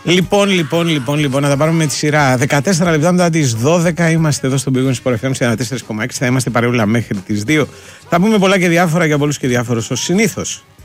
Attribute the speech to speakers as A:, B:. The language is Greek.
A: Λοιπόν, να τα πάρουμε με τη σειρά. 14 λεπτά μετά τις 12 είμαστε εδώ στον Big Win Sport FM 94,6. Θα είμαστε παρεούλα μέχρι τις 2. Θα πούμε πολλά και διάφορα για πολλούς και διάφορους ως συνήθως.